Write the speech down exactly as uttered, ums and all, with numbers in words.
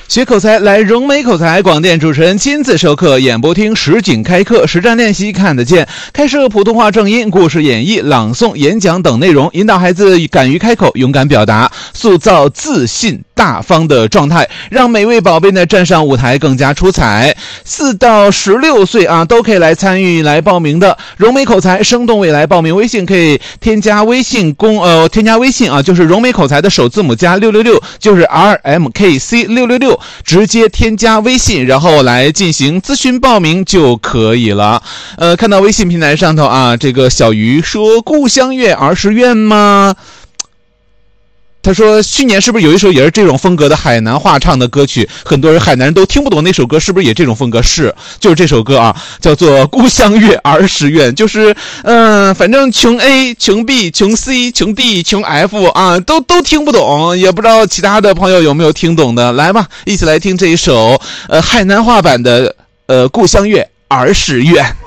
学口才来融美口才，广电主持人亲自授课，演播厅实景开课，实战练习看得见，开设普通话正音、故事演绎、朗诵、演讲等内容，引导孩子敢于开口，勇敢表达，塑造自信大方的状态，让每位宝贝呢站上舞台更加出彩。四到十六岁啊都可以来参与来报名的融美口才生动未来，报名微信可以添加微信公呃添加微信啊，就是融美口才的首字母加六六六，就是 R M K C 六六六，直接添加微信，然后来进行咨询报名就可以了。呃，看到微信平台上头啊，这个小鱼说故乡月儿时圆吗？他说去年是不是有一首也是这种风格的海南话唱的歌曲，很多人海南人都听不懂那首歌，是不是也这种风格？是，就是这首歌啊，叫做故乡月儿时圆，就是嗯、呃，反正穷 A 穷 B 穷 C 穷 D 穷 F 啊，都都听不懂，也不知道其他的朋友有没有听懂的。来吧，一起来听这一首呃海南话版的呃故乡月儿时圆。